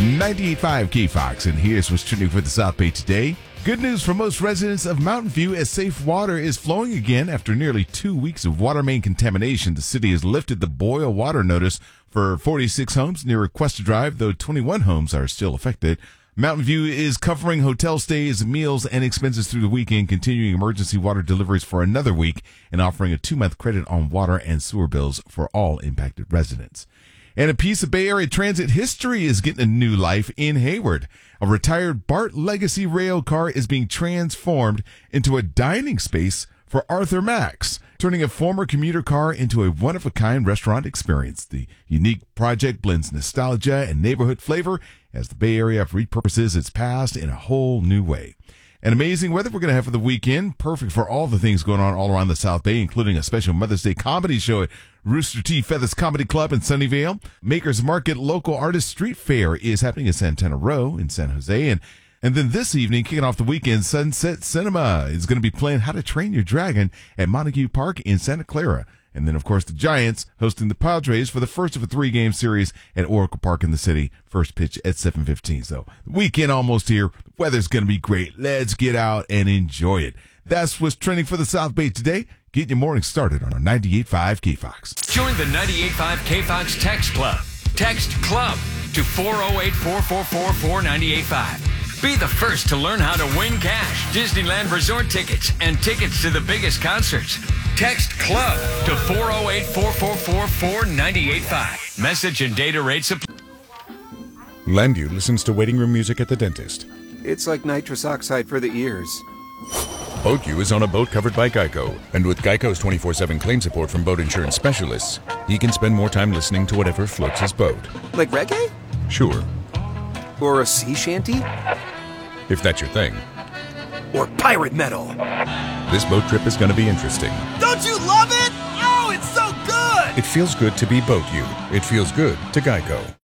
98.5 KFOX, and here's what's trending for the South Bay today. Good news for most residents of Mountain View as safe water is flowing again after nearly 2 weeks of water main contamination. The city has lifted the boil water notice for 46 homes near Requesta Drive, though 21 homes are still affected. Mountain View is covering hotel stays, meals, and expenses through the weekend, continuing emergency water deliveries for another week, and offering a 2-month credit on water and sewer bills for all impacted residents. And a piece of Bay Area transit history is getting a new life in Hayward. A retired BART Legacy rail car is being transformed into a dining space for Arthur Max, turning a former commuter car into a one-of-a-kind restaurant experience. The unique project blends nostalgia and neighborhood flavor as the Bay Area repurposes its past in a whole new way. And amazing weather we're going to have for the weekend, perfect for all the things going on all around the South Bay, including a special Mother's Day comedy show at Rooster T. Feathers Comedy Club in Sunnyvale. Makers Market Local Artist Street Fair is happening in Santana Row in San Jose. And then this evening, kicking off the weekend, Sunset Cinema is going to be playing How to Train Your Dragon at Montague Park in Santa Clara. And then, of course, the Giants hosting the Padres for the first of a 3-game series at Oracle Park in the city. First pitch at 7:15. So the weekend almost here. The weather's going to be great. Let's get out and enjoy it. That's what's trending for the South Bay today. Getting your morning started on our 98.5 KFOX. Join the 98.5 KFOX Text Club. Text CLUB to 408-444-4985. Be the first to learn how to win cash, Disneyland Resort tickets, and tickets to the biggest concerts. Text CLUB to 408-444-4985. Message and data rates apply. Landu listens to waiting room music at the dentist. It's like nitrous oxide for the ears. BoatU is on a boat covered by Geico, and with Geico's 24/7 claim support from boat insurance specialists, he can spend more time listening to whatever floats his boat. Like reggae? Sure, Or a sea shanty? if that's your thing. Or pirate metal? This boat trip is going to be interesting. Don't you love it? Oh, it's so good! It feels good to be BoatU. It feels good to Geico.